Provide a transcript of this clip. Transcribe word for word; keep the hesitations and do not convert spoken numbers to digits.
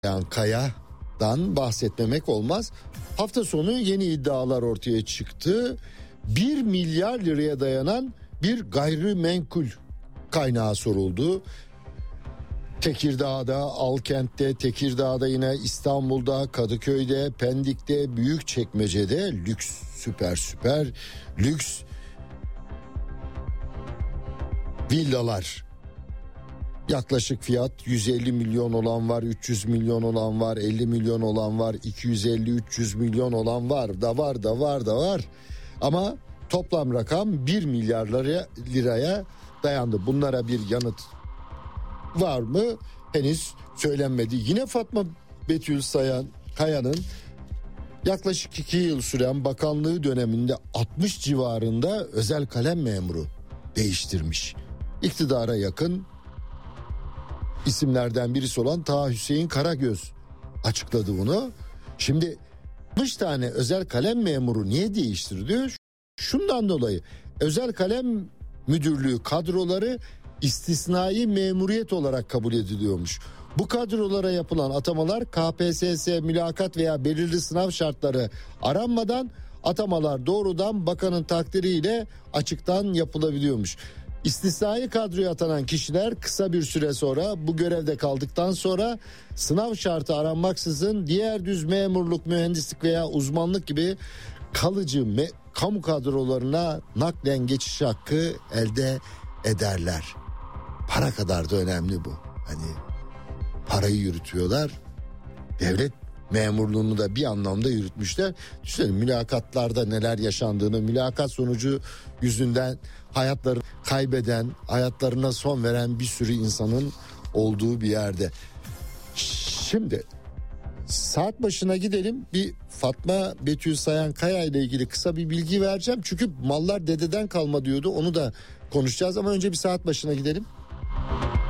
Sayan Kaya'dan bahsetmemek olmaz. Hafta sonu yeni iddialar ortaya çıktı. bir milyar liraya dayanan bir gayrimenkul kaynağı soruldu. Tekirdağ'da, Alkent'te, Tekirdağ'da, yine İstanbul'da, Kadıköy'de, Pendik'te, Büyükçekmece'de lüks, süper süper lüks villalar. Yaklaşık fiyat yüz elli milyon olan var, üç yüz milyon olan var, elli milyon olan var, iki yüz elli üç yüz milyon olan var da var da var da var. Ama toplam rakam bir milyar liraya dayandı. Bunlara bir yanıt var mı? Henüz söylenmedi. Yine Fatma Betül Sayan Kaya'nın yaklaşık iki yıl süren bakanlığı döneminde altmış civarında özel kalem memuru değiştirmiş. İktidara yakın isimlerden birisi olan Taha Hüseyin Karagöz açıkladı bunu. Şimdi altmış tane özel kalem memuru niye değiştiriliyor? Şundan dolayı özel kalem müdürlüğü kadroları istisnai memuriyet olarak kabul ediliyormuş. Bu kadrolara yapılan atamalar K P S S, mülakat veya belirli sınav şartları aranmadan atamalar doğrudan bakanın takdiriyle açıktan yapılabiliyormuş. İstisnai kadroya atanan kişiler kısa bir süre sonra bu görevde kaldıktan sonra sınav şartı aranmaksızın diğer düz memurluk, mühendislik veya uzmanlık gibi kalıcı me- kamu kadrolarına naklen geçiş hakkı elde ederler. Para kadar da önemli bu. Hani parayı yürütüyorlar. Devlet memurluğunu da bir anlamda yürütmüşler. Düşünün mülakatlarda neler yaşandığını, mülakat sonucu yüzünden hayatlarını kaybeden, hayatlarına son veren bir sürü insanın olduğu bir yerde. Şimdi saat başına gidelim. Bir Fatma Betül Sayan Kaya ile ilgili kısa bir bilgi vereceğim. Çünkü mallar dededen kalma diyordu. Onu da konuşacağız ama önce bir saat başına gidelim.